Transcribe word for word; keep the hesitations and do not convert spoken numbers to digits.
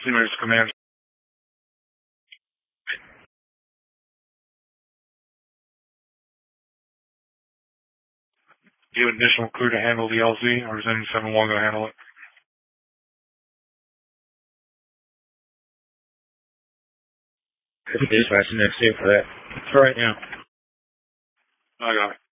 Steamers Command. Do you have additional crew to handle the L Z, or is any seven one going to handle it? Dispatch next year for that. For right now. I got it.